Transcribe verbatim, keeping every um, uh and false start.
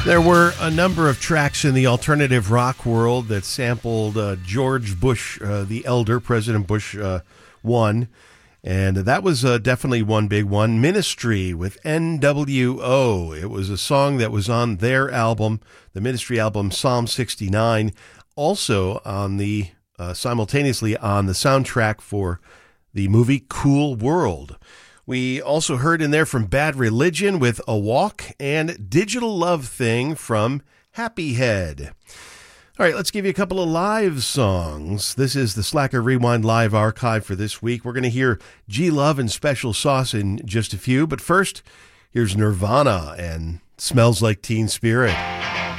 There were a number of tracks in the alternative rock world that sampled uh, George Bush, uh, the elder, President Bush uh, one, and that was uh, definitely one big one. Ministry with N W O. It was a song that was on their album, the Ministry album Psalm sixty-nine, also on the uh, simultaneously on the soundtrack for the movie Cool World. We also heard in there from Bad Religion with A Walk and Digital Love Thing from Happy Head. All right, let's give you a couple of live songs. This is the Slacker Rewind Live Archive for this week. We're going to hear G-Love and Special Sauce in just a few, but first, here's Nirvana and Smells Like Teen Spirit.